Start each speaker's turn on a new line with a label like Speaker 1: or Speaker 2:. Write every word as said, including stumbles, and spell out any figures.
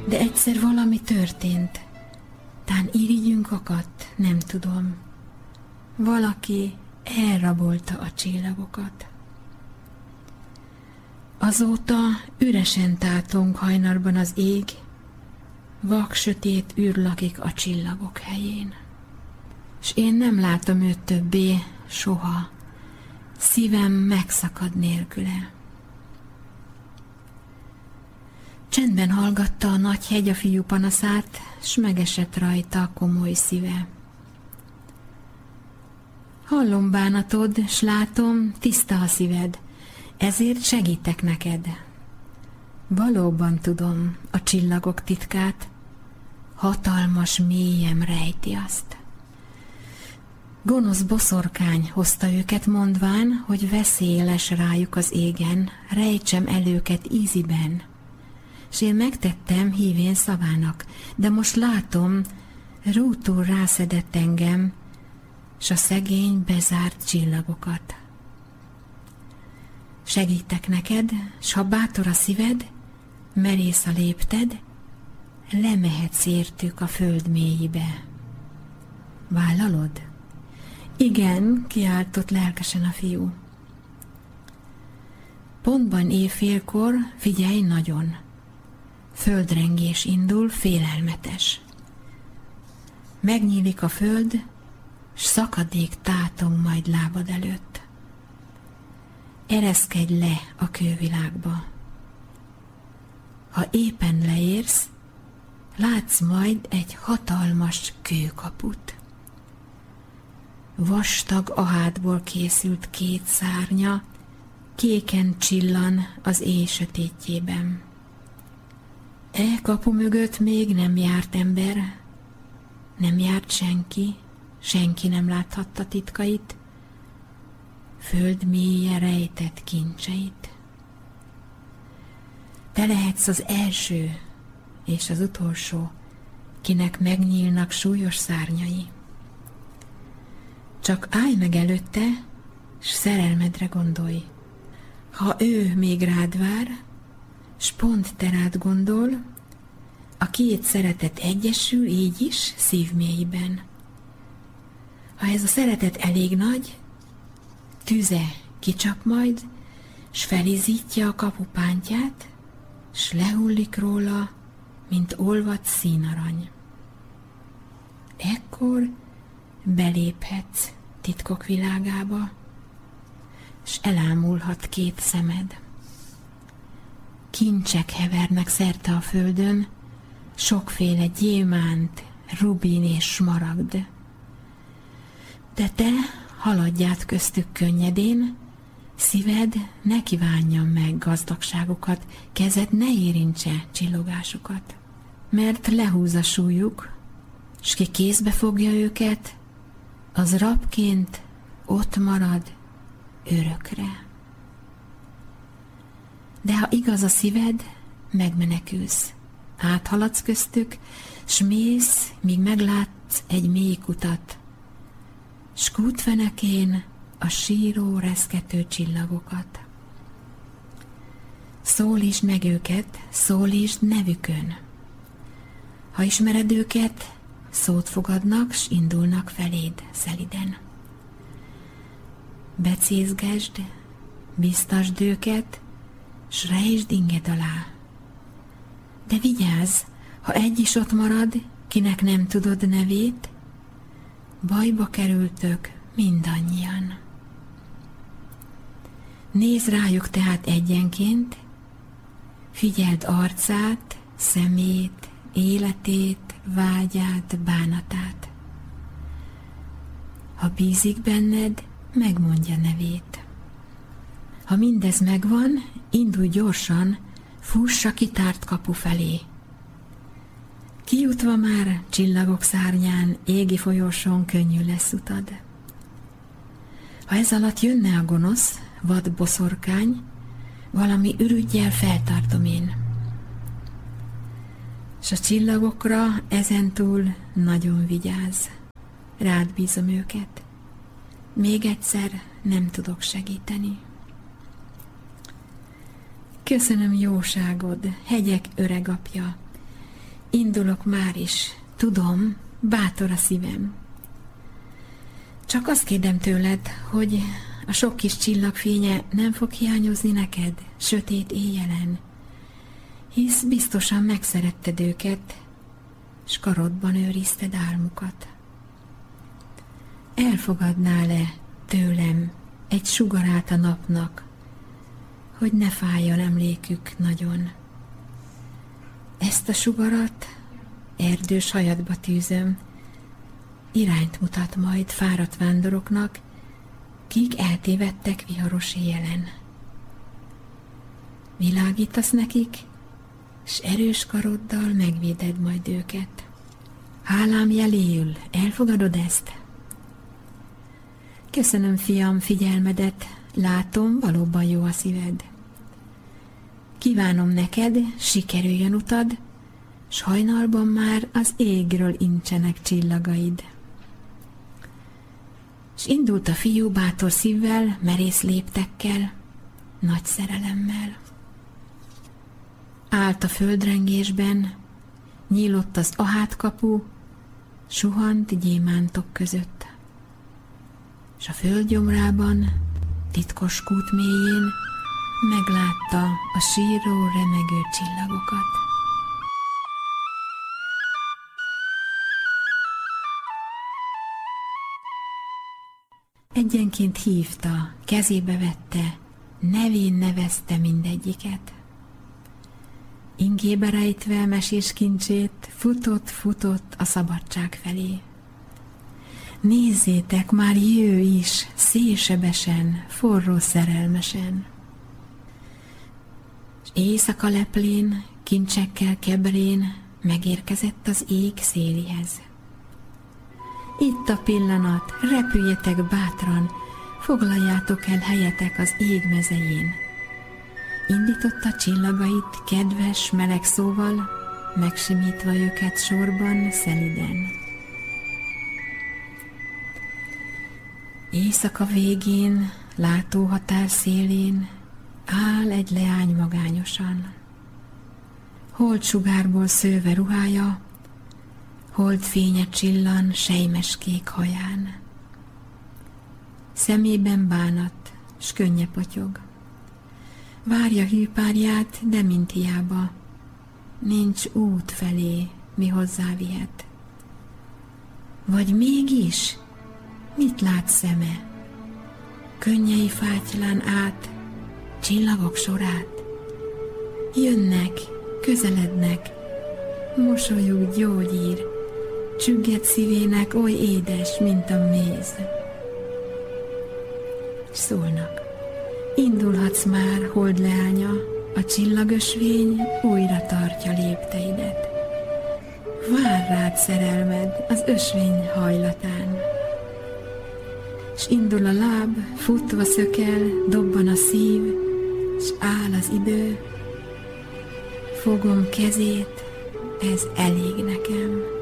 Speaker 1: De egyszer valami történt. Tán irigyünk akadt, nem tudom. Valaki elrabolta a csillagokat. Azóta üresen tátong hajnalban az ég, vak sötét űr lakik a csillagok helyén. S én nem látom őt többé soha, szívem megszakad nélküle. Csendben hallgatta a nagy hegy a fiú panaszát, s megesett rajta komoly szíve. Hallom bánatod, s látom, tiszta a szíved, ezért segítek neked. Valóban tudom a csillagok titkát, hatalmas mélyem rejti azt. Gonosz boszorkány hozta őket, mondván, hogy veszély lesz rájuk az égen, rejtsem el őket íziben. S én megtettem hívén szavának, de most látom, rútul rászedett engem, s a szegény bezárt csillagokat. Segítek neked, s ha bátor a szíved, merész a lépted, lemehetsz értük a föld mélyébe. Vállalod? Igen, kiáltott lelkesen a fiú. Pontban éjfélkor, figyelj nagyon! Földrengés indul, félelmetes. Megnyílik a föld, s szakadék tátong majd lábad előtt. Ereszkedj le a kővilágba. Ha éppen leérsz, látsz majd egy hatalmas kőkaput. Vastag ahátból készült két szárnya, kéken csillan az éj sötétjében. E kapu mögött még nem járt ember, nem járt senki, senki nem láthatta titkait, föld mélye rejtett kincseit. Te lehetsz az első és az utolsó, kinek megnyílnak súlyos szárnyai. Csak állj meg előtte, s szerelmedre gondolj. Ha ő még rád vár, s pont te rád gondol, a két szeretet egyesül így is szívmélyben. Ha ez a szeretet elég nagy, tüze kicsap majd, s felizítja a kapupántját, s lehullik róla, mint olvadt színarany. Ekkor beléphetsz titkok világába, s elámulhat két szemed. Kincsek hevernek szerte a földön, sokféle gyémánt, rubin és smaragd. De te haladj át köztük könnyedén, szíved ne kívánja meg gazdagságukat, kezed ne érintse csillogásukat. Mert lehúz a súlyuk, s ki kézbe fogja őket, az rabként ott marad örökre. De ha igaz a szíved, megmenekülsz, áthaladsz köztük, s mész, míg meglátsz egy mély kutat, s kútfenekén a síró, reszkető csillagokat. Szólítsd meg őket, szólítsd nevükön. Ha ismered őket, szót fogadnak, s indulnak feléd szeliden. Becézgesd, biztasd őket, s rejtsd inged alá. De vigyázz, ha egy is ott marad, kinek nem tudod nevét, bajba kerültök mindannyian. Nézz rájuk tehát egyenként, figyeld arcát, szemét, életét, vágyát, bánatát. Ha bízik benned, megmondja nevét. Ha mindez megvan, indulj gyorsan, fuss a kitárt kapu felé. Kijutva már csillagok szárnyán, égi folyosón könnyű lesz utad. Ha ez alatt jönne a gonosz, vad boszorkány, valami ürüggyel feltartom én. S a csillagokra ezentúl nagyon vigyázz, rád bízom őket. Még egyszer nem tudok segíteni. Köszönöm jóságod, hegyek öregapja, Indulok már is, tudom, bátor a szívem. Csak azt kérdem tőled, hogy a sok kis csillagfénye nem fog hiányozni neked sötét éjjelen, hisz biztosan megszeretted őket, s karodban őrizted álmukat. Elfogadnál-e tőlem egy sugarát a napnak, hogy ne fájjon emlékük nagyon? Ezt a sugarat erdős hajadba tűzöm, irányt mutat majd fáradt vándoroknak, kik eltévedtek viharos éjjelen. Világítasz nekik, s erős karoddal megvéded majd őket. Hálám jeléül elfogadod ezt? Köszönöm, fiam, figyelmedet, látom, valóban jó a szíved. Kívánom neked, sikerüljön utad, s hajnalban már az égről incsenek csillagaid. S indult a fiú bátor szívvel, merész léptekkel, nagy szerelemmel. Állt a földrengésben, nyílott az ahátkapu, suhant gyémántok között. S a földgyomrában, titkos kút mélyén meglátta a síró remegő csillagokat. Egyenként hívta, kezébe vette, nevén nevezte mindegyiket. Ingébe rejtve mesés kincsét, futott-futott a szabadság felé. Nézzétek, már jő is, szélsebesen, forró szerelmesen. S éjszaka leplén, kincsekkel kebrén megérkezett az ég szélihez. Itt a pillanat, repüljetek bátran, foglaljátok el helyetek az ég mezején. Indította csillagait kedves, meleg szóval, megsimítva őket sorban, szeliden. Éjszaka végén, látóhatár szélén áll egy leány magányosan. Holdsugárból szőve ruhája, holdfénye csillan sejmes kék haján. Szemében bánat, s könnye potyog. Várja hűpárját, de mint hiába, nincs út felé, mi hozzá vihet. Vagy mégis, mit lát szeme? Könnyei fátylán át, csillagok sorát. Jönnek, közelednek, mosolyuk gyógyír, csügged szívének oly édes, mint a méz. Szólnak, indulhatsz már, hold leánya, a csillagösvény újra tartja lépteidet. Vár rád szerelmed az ösvény hajlatán. S indul a láb, futva szökel, dobban a szív, s áll az idő. Fogom kezét, ez elég nekem.